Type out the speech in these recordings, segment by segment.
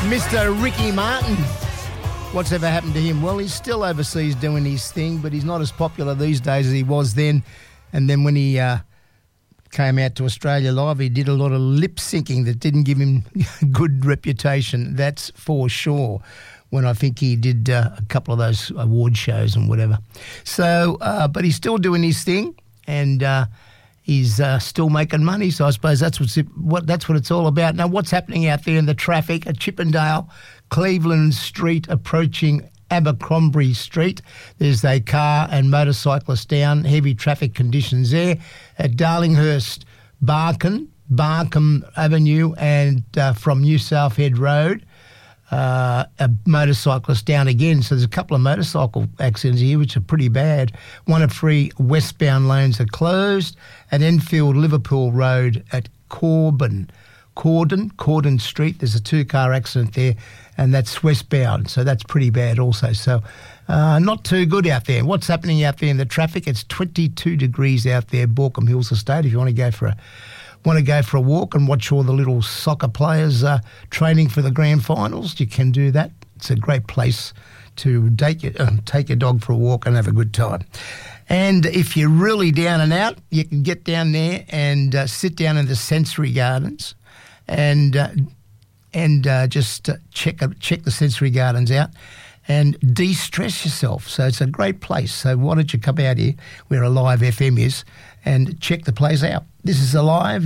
Mr. Ricky Martin. What's ever happened to him? Well, he's still overseas doing his thing, but he's not as popular these days as he was then. And then when he came out to Australia Live, he did a lot of lip syncing that didn't give him good reputation, that's for sure, when I think he did a couple of those award shows and whatever. So, but he's still doing his thing, and he's still making money, so I suppose that's what it's all about. Now, what's happening out there in the traffic at Chippendale, Cleveland Street, approaching Abercrombie Street? There's a car and motorcyclist down, heavy traffic conditions there. At Darlinghurst, Barkham Avenue, and from New South Head Road, a motorcyclist down again. So there's a couple of motorcycle accidents here, which are pretty bad. One of three westbound lanes are closed. At Enfield Liverpool Road at Cordon Street, there's a two-car accident there, and that's westbound. So that's pretty bad also. So not too good out there. What's happening out there in the traffic? It's 22 degrees out there, Borkham Hills Estate. If you want to go for a walk and watch all the little soccer players training for the grand finals, you can do that. It's a great place to take your dog for a walk and have a good time. And if you're really down and out, you can get down there and sit down in the sensory gardens and just check the sensory gardens out and de-stress yourself. So it's a great place. So why don't you come out here where Alive FM is and check the place out. This is Alive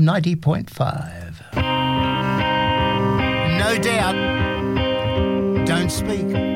90.5. No doubt. Don't speak.